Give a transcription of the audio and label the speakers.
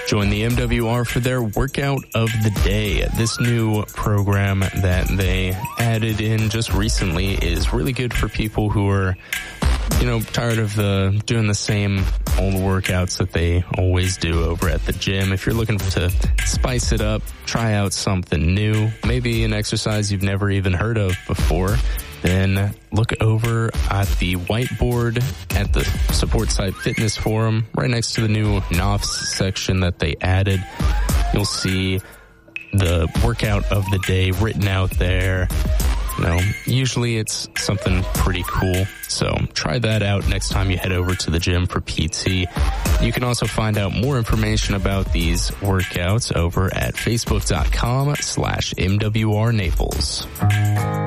Speaker 1: Join the MWR for their workout of the day. This new program that they added in just recently is really good for people who are, tired of doing the same old workouts that they always do over at the gym. If you're looking to spice it up, try out something new, maybe an exercise you've never even heard of before, then look over at the whiteboard at the support site Fitness Forum, right next to the new NOFs section that they added. You'll see the workout of the day written out there. Usually it's something pretty cool. So try that out next time you head over to the gym for PT. You can also find out more information about these workouts over at facebook.com/MWR Naples.